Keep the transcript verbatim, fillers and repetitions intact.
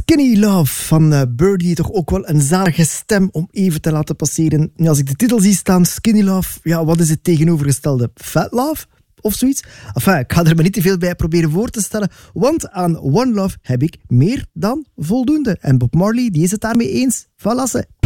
Skinny Love van uh, Birdie, toch ook wel een zalige stem om even te laten passeren. Nu, als ik de titel zie staan, Skinny Love, ja, wat is het tegenovergestelde? Fat Love? Of zoiets? Enfin, ik ga er maar niet te veel bij proberen voor te stellen, want aan One Love heb ik meer dan voldoende. En Bob Marley, die is het daarmee eens. Valasse.